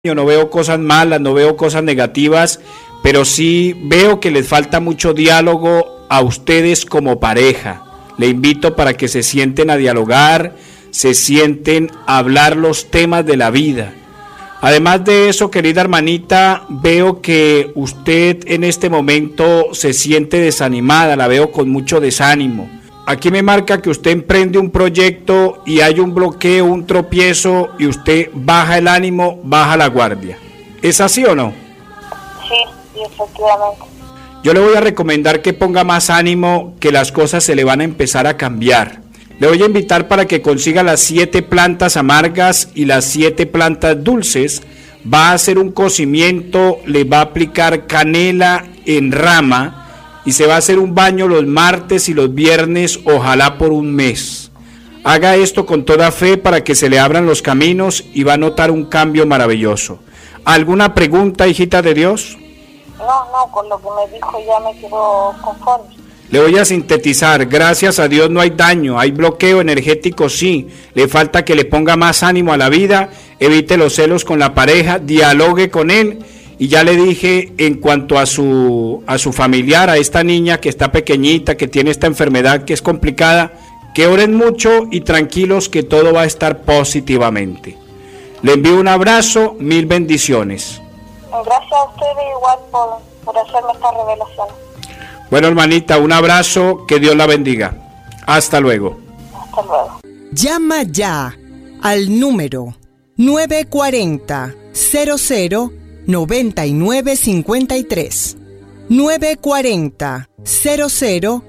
Yo no veo cosas malas, no veo cosas negativas, pero sí veo que les falta mucho diálogo a ustedes como pareja. Le invito para que se sienten a dialogar, se sienten a hablar los temas de la vida. Además de eso, querida hermanita, veo que usted en este momento se siente desanimada, la veo con mucho desánimo. Aquí me marca que usted emprende un proyecto y hay un bloqueo, un tropiezo y usted baja el ánimo, baja la guardia. ¿Es así o no? Sí, efectivamente. Yo le voy a recomendar que ponga más ánimo, que las cosas se le van a empezar a cambiar. Le voy a invitar para que consiga las 7 plantas amargas y las 7 plantas dulces. Va a hacer un cocimiento, le va a aplicar canela en rama y se va a hacer un baño los martes y los viernes, ojalá por un mes. Haga esto con toda fe para que se le abran los caminos y va a notar un cambio maravilloso. ¿Alguna pregunta, hijita de Dios? No, con lo que me dijo ya me quedo conforme. Le voy a sintetizar, gracias a Dios no hay daño, hay bloqueo energético sí, le falta que le ponga más ánimo a la vida, evite los celos con la pareja, dialogue con él. Y ya le dije en cuanto a su familiar, a esta niña que está pequeñita, que tiene esta enfermedad que es complicada, que oren mucho y tranquilos que todo va a estar positivamente. Le envío un abrazo, 1000 bendiciones. Gracias a ustedes igual por hacerme esta revelación. Bueno, hermanita, un abrazo, que Dios la bendiga. Hasta luego. Hasta luego. Llama ya al número 940 00 9953 940 00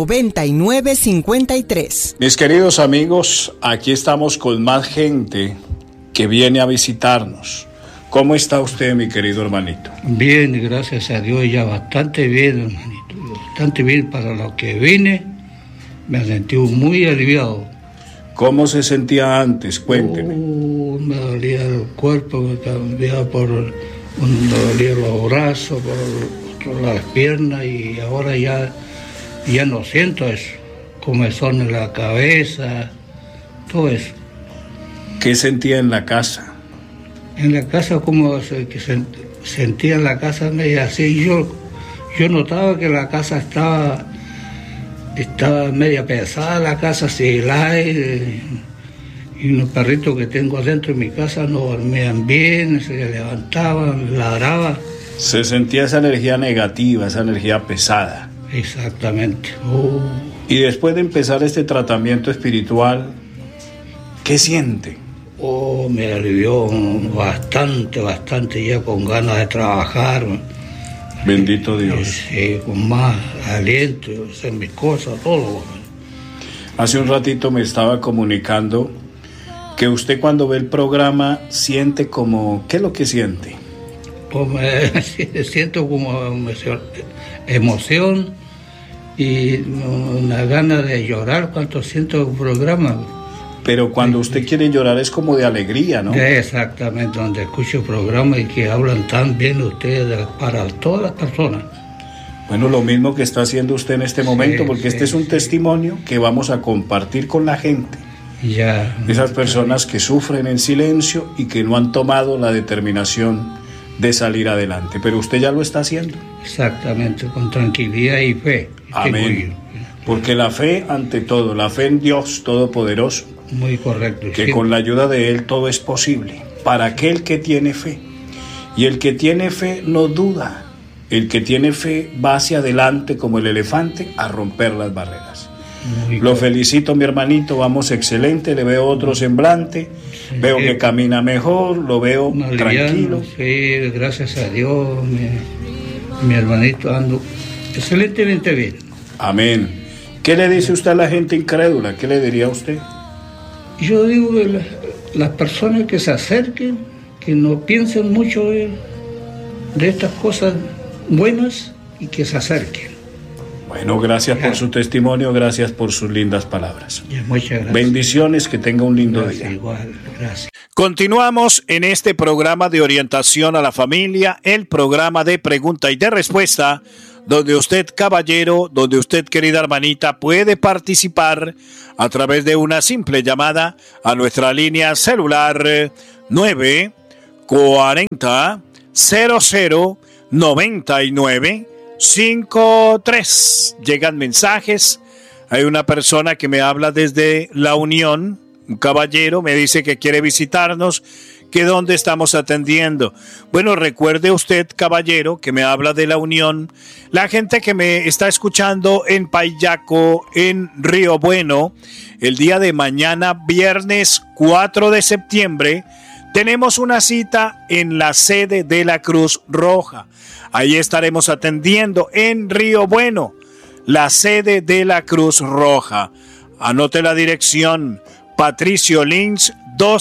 9953. Mis queridos amigos, aquí estamos con más gente que viene a visitarnos. ¿Cómo está usted, mi querido hermanito? Bien, gracias a Dios, ya bastante bien, hermanito. Bastante bien para lo que vine. Me sentí muy aliviado. ¿Cómo se sentía antes? Cuénteme. Me dolía el cuerpo, me cambiaba me dolía los brazos, por las piernas, y ahora ya no siento eso. Comezón en la cabeza, todo eso. ¿Qué sentía en la casa? En la casa, como que sentía en la casa media así. Yo notaba que la casa estaba media pesada, la casa sin el aire. Y los perritos que tengo adentro de mi casa no dormían bien, se levantaban, ladraban. Se sentía esa energía negativa, esa energía pesada. Exactamente. Y después de empezar este tratamiento espiritual, ¿qué siente? Me alivió bastante, ya con ganas de trabajar. Bendito Dios. Sí, con más aliento, hacer mis cosas, todo. Hace un ratito me estaba comunicando que usted cuando ve el programa siente como... ¿Qué es lo que siente? Pues siento como emoción y una gana de llorar cuando siento el programa. Pero cuando usted quiere llorar es como de alegría, ¿no? Exactamente, donde escucho el programa y que hablan tan bien ustedes para todas las personas. Bueno, lo mismo que está haciendo usted en este momento, porque este es un testimonio que vamos a compartir con la gente. Ya. Esas personas que sufren en silencio y que no han tomado la determinación de salir adelante. Pero usted ya lo está haciendo. Exactamente, con tranquilidad y fe. Amén. Porque la fe ante todo, la fe en Dios Todopoderoso. Muy correcto. Que sí. Con la ayuda de Él todo es posible. Para aquel que tiene fe. Y el que tiene fe no duda. El que tiene fe va hacia adelante como el elefante a romper las barreras. Lo felicito, mi hermanito, vamos excelente, le veo otro semblante, sí, veo que camina mejor, lo veo tranquilo. Sí, gracias a Dios, mi hermanito ando excelentemente bien. Amén. ¿Qué le dice usted a la gente incrédula? ¿Qué le diría a usted? Yo digo que las personas que se acerquen, que no piensen mucho de estas cosas buenas y que se acerquen. Bueno, gracias por su testimonio, gracias por sus lindas palabras. Muchas gracias. Bendiciones, que tenga un lindo día. Igual, gracias. Continuamos en este programa de orientación a la familia, el programa de pregunta y de respuesta, donde usted, caballero, donde usted, querida hermanita, puede participar a través de una simple llamada a nuestra línea celular 9 40 00 99 53. Llegan mensajes. Hay una persona que me habla desde La Unión, un caballero, me dice que quiere visitarnos, que dónde estamos atendiendo. Bueno, recuerde usted, caballero, que me habla de La Unión, la gente que me está escuchando en Payaco, en Río Bueno, el día de mañana, viernes 4 de septiembre, tenemos una cita en la sede de la Cruz Roja. Ahí estaremos atendiendo en Río Bueno, la sede de la Cruz Roja. Anote la dirección: Patricio Lins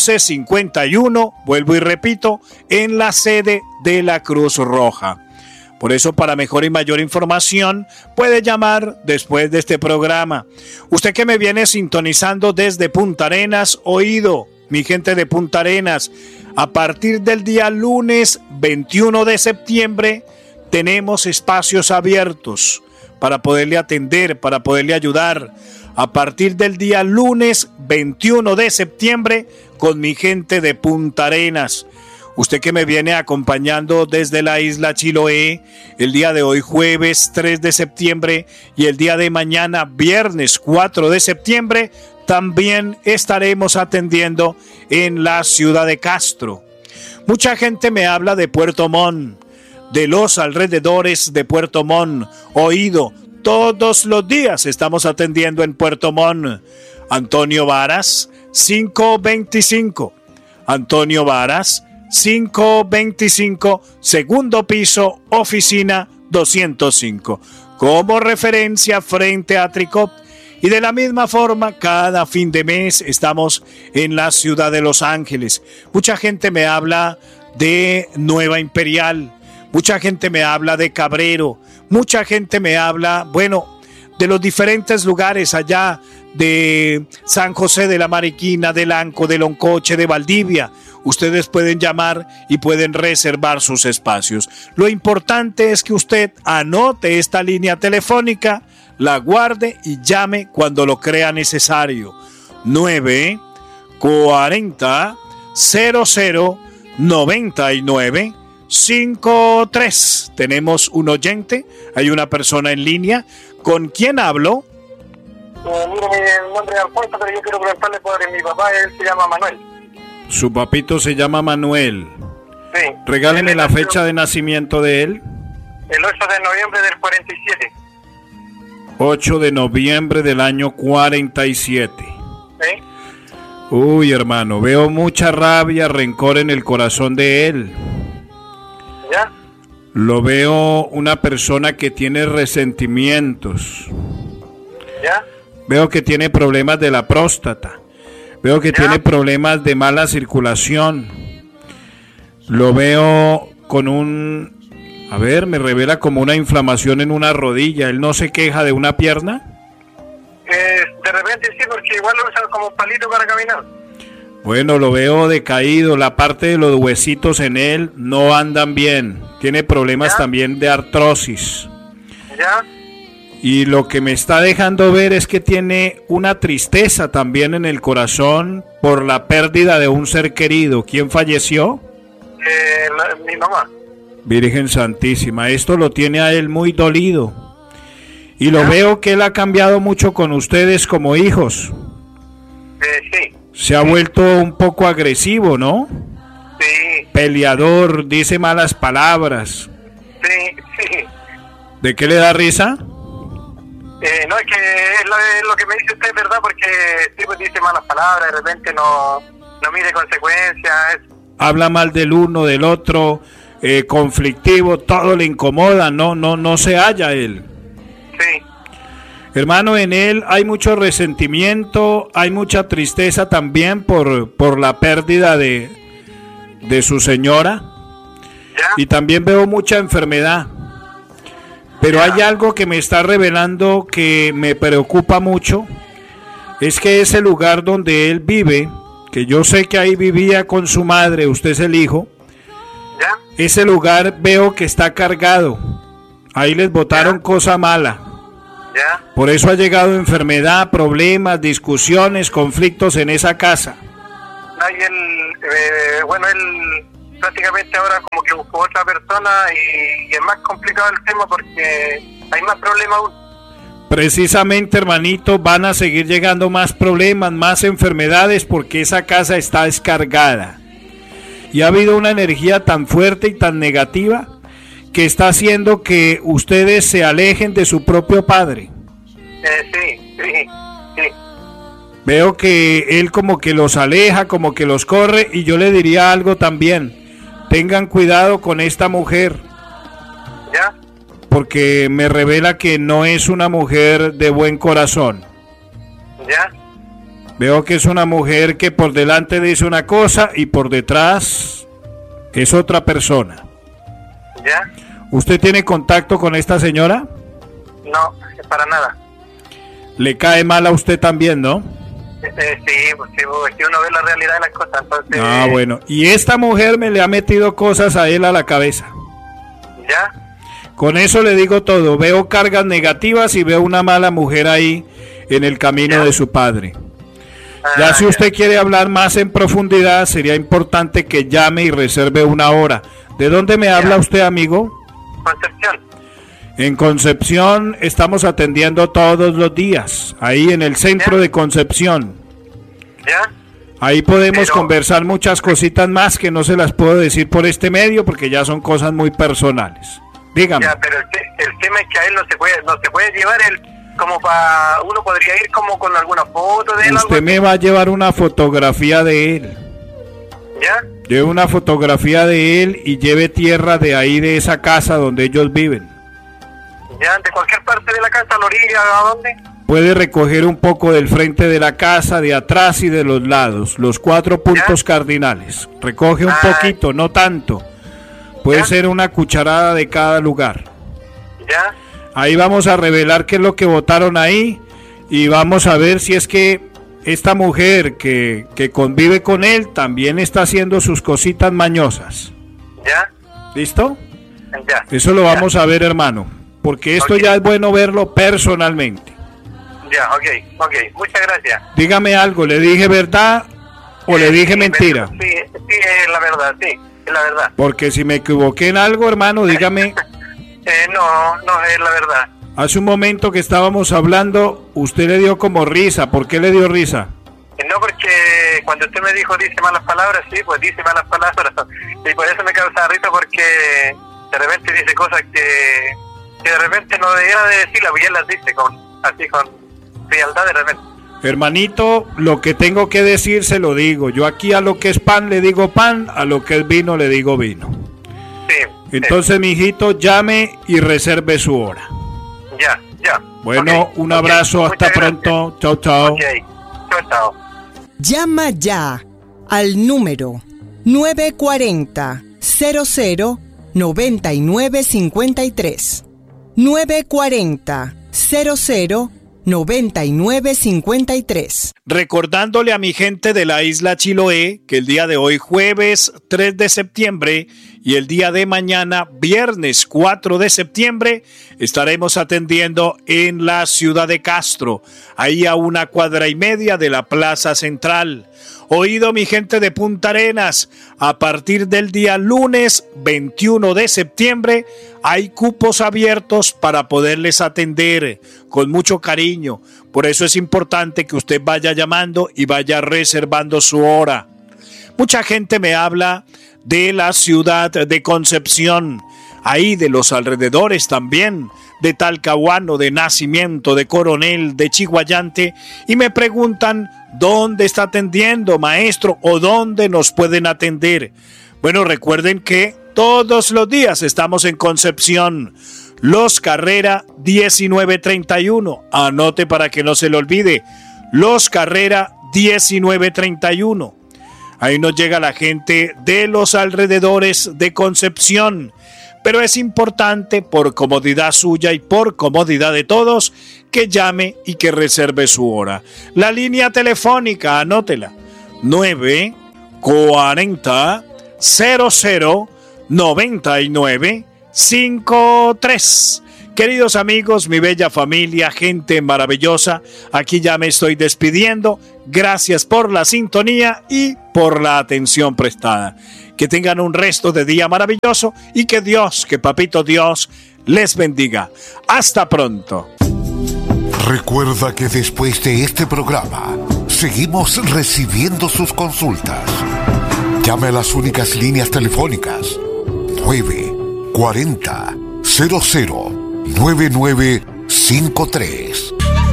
1251, vuelvo y repito, en la sede de la Cruz Roja. Por eso, para mejor y mayor información, puede llamar después de este programa. Usted que me viene sintonizando desde Punta Arenas, oído, mi gente de Punta Arenas, a partir del día lunes 21 de septiembre, tenemos espacios abiertos para poderle atender, para poderle ayudar. A partir del día lunes 21 de septiembre con mi gente de Punta Arenas. Usted que me viene acompañando desde la isla Chiloé, el día de hoy jueves 3 de septiembre y el día de mañana viernes 4 de septiembre, también estaremos atendiendo en la ciudad de Castro. Mucha gente me habla de Puerto Montt, de los alrededores de Puerto Montt, oído. Todos los días estamos atendiendo en Puerto Montt. Antonio Varas, 525. Antonio Varas, 525, segundo piso, oficina 205. Como referencia frente a Tricop. Y de la misma forma, cada fin de mes estamos en la ciudad de Los Ángeles. Mucha gente me habla de Nueva Imperial. Mucha gente me habla de Cabrero. Mucha gente me habla, bueno, de los diferentes lugares allá de San José de la Mariquina, de Lanco, de Loncoche, de Valdivia. Ustedes pueden llamar y pueden reservar sus espacios. Lo importante es que usted anote esta línea telefónica, la guarde y llame cuando lo crea necesario. 940 00 99 53. Tenemos un oyente, hay una persona en línea. ¿Con quién hablo? Mire, mi nombre es Alfonso, pero yo quiero preguntarle por mi papá, él se llama Manuel. Su papito se llama Manuel. Sí. Regáleme la fecha de nacimiento de él. El 8 de noviembre del 47. 8 de noviembre del año 47. ¿Sí? Uy, hermano, veo mucha rabia, rencor en el corazón de él. ¿Ya? Lo veo una persona que tiene resentimientos. ¿Ya? Veo que tiene problemas de la próstata. Veo que tiene problemas de mala circulación. Lo veo con me revela como una inflamación en una rodilla. ¿Él no se queja de una pierna? De repente sí, porque igual lo usan como un palito para caminar. Bueno, lo veo decaído. La parte de los huesitos en él no andan bien. Tiene problemas también de artrosis. ¿Ya? Y lo que me está dejando ver es que tiene una tristeza también en el corazón por la pérdida de un ser querido. ¿Quién falleció? Mi mamá. Virgen Santísima, esto lo tiene a él muy dolido. Y lo veo que él ha cambiado mucho con ustedes como hijos. Sí. Se ha vuelto un poco agresivo, ¿no? Sí. Peleador, dice malas palabras. Sí. ¿De qué le da risa? No, es que es lo que me dice usted, ¿verdad? Porque sí, pues dice malas palabras, de repente no mide consecuencias. Habla mal del uno, del otro, conflictivo, todo le incomoda, no se halla él. Sí. Hermano, en él hay mucho resentimiento, hay mucha tristeza también por la pérdida de su señora. ¿Ya? Y también veo mucha enfermedad. Pero hay algo que me está revelando que me preocupa mucho. Es que ese lugar donde él vive, que yo sé que ahí vivía con su madre, usted es el hijo. ¿Ya? Ese lugar veo que está cargado. Ahí les botaron cosa mala. ¿Ya? Por eso ha llegado enfermedad, problemas, discusiones, conflictos en esa casa. No, y él prácticamente ahora como que buscó otra persona y es más complicado el tema porque hay más problemas aún. Precisamente, hermanito, van a seguir llegando más problemas, más enfermedades, porque esa casa está descargada. Y ha habido una energía tan fuerte y tan negativa que está haciendo que ustedes se alejen de su propio padre. Sí. Veo que él como que los aleja, como que los corre, y yo le diría algo también. Tengan cuidado con esta mujer. ¿Ya? Porque me revela que no es una mujer de buen corazón. ¿Ya? Veo que es una mujer que por delante dice una cosa y por detrás es otra persona. ¿Ya? ¿Usted tiene contacto con esta señora? No, para nada. Le cae mal a usted también, ¿no? Sí, pues si uno ve la realidad de las cosas, entonces... Ah, bueno. Y esta mujer me le ha metido cosas a él a la cabeza. ¿Ya? Con eso le digo todo. Veo cargas negativas y veo una mala mujer ahí en el camino de su padre. Ya si usted quiere hablar más en profundidad, sería importante que llame y reserve una hora. ¿De dónde me habla usted, amigo? Concepción. En Concepción estamos atendiendo todos los días, ahí en el centro de Concepción. ¿Ya? Ahí podemos conversar muchas cositas más que no se las puedo decir por este medio porque ya son cosas muy personales. Dígame. Ya, pero el tema es que a él no se puede llevar como para... Uno podría ir como con alguna foto de él. Usted me va a llevar una fotografía de él. ¿Ya? Lleve una fotografía de él y lleve tierra de ahí, de esa casa donde ellos viven. ¿Ya? ¿De cualquier parte de la casa, a la orilla, a dónde? Puede recoger un poco del frente de la casa, de atrás y de los lados, los 4 puntos cardinales. Recoge un poquito, no tanto. Puede ser una cucharada de cada lugar. ¿Ya? Ahí vamos a revelar qué es lo que votaron ahí y vamos a ver si es que esta mujer que convive con él también está haciendo sus cositas mañosas. ¿Ya? ¿Listo? Ya. Eso lo vamos a ver, hermano, porque esto ya es bueno verlo personalmente. Ya, ok. Muchas gracias. Dígame algo, ¿le dije verdad o le dije mentira? Sí, es la verdad, sí, es la verdad. Porque si me equivoqué en algo, hermano, dígame. No, es la verdad. Hace un momento que estábamos hablando, usted le dio como risa. ¿Por qué le dio risa? No, porque cuando usted me dijo dice malas palabras, sí, pues dice malas palabras. Y por eso me causa risa, porque de repente dice cosas que de repente no debiera de decirlas, pues ya las dice con frialdad de repente. Hermanito, lo que tengo que decir se lo digo. Yo aquí a lo que es pan le digo pan, a lo que es vino le digo vino. Sí. Entonces, mijito, llame y reserve su hora. Ya. Bueno, un abrazo, hasta pronto. Chao. Chao. Llama ya al número 940 00 9953. 940 00 9953. Recordándole a mi gente de la isla Chiloé que el día de hoy, jueves 3 de septiembre, y el día de mañana, viernes 4 de septiembre, estaremos atendiendo en la ciudad de Castro, ahí a 1,5 cuadras de la Plaza Central. Oído, mi gente de Punta Arenas, a partir del día lunes 21 de septiembre hay cupos abiertos para poderles atender con mucho cariño. Por eso es importante que usted vaya llamando y vaya reservando su hora. Mucha gente me habla de la ciudad de Concepción, ahí de los alrededores también, de Talcahuano, de Nacimiento, de Coronel, de Chiguayante, y me preguntan dónde está atendiendo, maestro, o dónde nos pueden atender. Bueno, recuerden que todos los días estamos en Concepción, Los Carrera 1931, anote para que no se le olvide, Los Carrera 1931. Ahí nos llega la gente de los alrededores de Concepción. Pero es importante, por comodidad suya y por comodidad de todos, que llame y que reserve su hora. La línea telefónica, anótela, 940 00 9953. Queridos amigos, mi bella familia, gente maravillosa, aquí ya me estoy despidiendo. Gracias por la sintonía y por la atención prestada. Que tengan un resto de día maravilloso y que Dios, que Papito Dios, les bendiga. Hasta pronto. Recuerda que después de este programa, seguimos recibiendo sus consultas. Llame a las únicas líneas telefónicas 940 00 9953.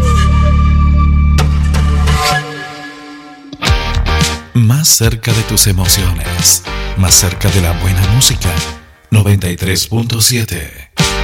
Más cerca de tus emociones, más cerca de la buena música. 93.7